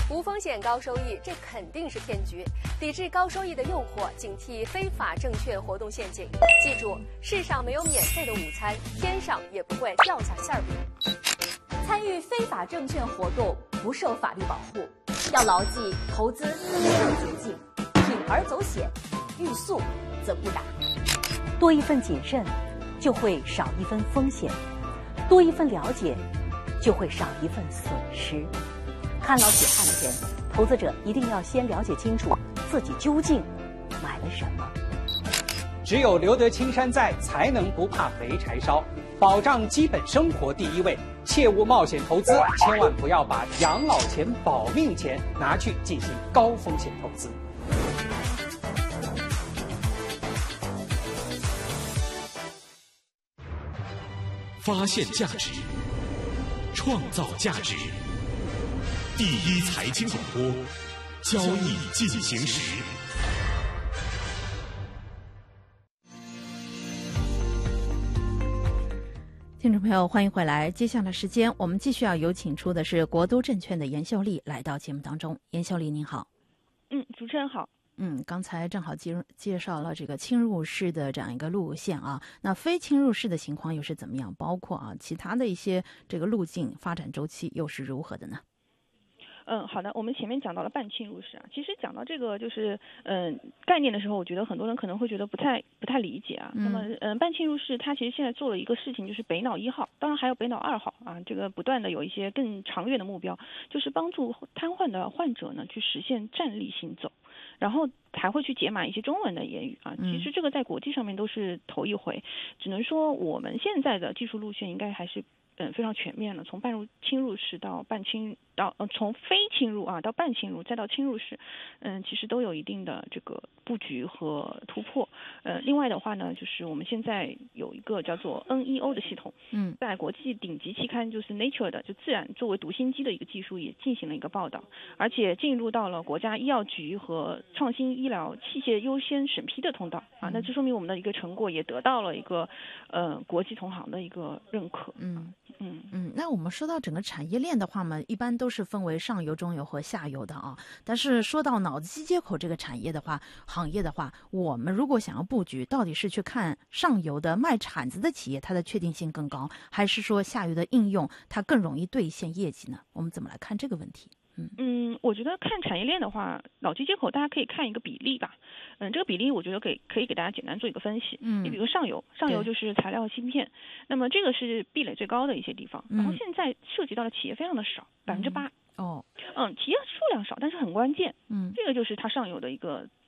无风险高收益，这肯定是骗局。抵制高收益的诱惑，警惕非法证券活动陷阱。记住，世上没有免费的午餐，天上也不会掉下馅饼。 参与非法证券活动不受法律保护，要牢记投资无证捷径，铤而走险，欲速则不达。 多一份谨慎，就会少一分风险；多一份了解，就会少一份损失。看牢血汗钱，投资者一定要先了解清楚自己究竟买了什么。 只有留得青山在，才能不怕没柴烧。保障基本生活第一位，切勿冒险投资，千万不要把养老钱、保命钱拿去进行高风险投资。 发现价值，创造价值。第一财经广播，交易进行时。 听众朋友，欢迎回来。接下来时间，我们继续要有请出的是国都证券的严秀丽来到节目当中。严秀丽，您好。 主持人好。 刚才正好介绍了这个侵入式的这样一个路线啊，那非侵入式的情况又是怎么样？包括其他的一些这个路径发展周期又是如何的呢？ 好的，我们前面讲到了半侵入式啊，其实讲到这个就是概念的时候，我觉得很多人可能会觉得不太理解啊。那么半侵入式它其实现在做了一个事情，就是北脑1号，当然还有北脑2号啊，这个不断的有一些更长远的目标，就是帮助瘫痪的患者呢去实现站立行走，然后还会去解码一些中文的言语啊。其实这个在国际上面都是头一回，只能说我们现在的技术路线应该还是非常全面了，从半侵入式到从非侵入到半侵入再到侵入式，其实都有一定的这个布局和突破。另外的话呢，就是我们现在有一个叫做 NEO 的系统，在国际顶级期刊就是 Nature 的就自然作为读心机的一个技术也进行了一个报道，而且进入到了国家医药局和创新医疗器械优先审批的通道啊，那这说明我们的一个成果也得到了一个国际同行的一个认可。 那我们说到整个产业链的话嘛，一般都是分为上游、中游和下游的啊。但是说到脑机接口这个行业的话，我们如果想要布局，到底是去看上游的卖铲子的企业，它的确定性更高，还是说下游的应用它更容易兑现业绩呢？我们怎么来看这个问题？ 我觉得看产业链的话，脑机接口大家可以看一个比例吧。这个比例我觉得可以给大家简单做一个分析。你比如上游就是材料芯片，那么这个是壁垒最高的一些地方。然后现在涉及到的企业非常的少，8%。企业数量少，但是很关键。这个就是它上游的一个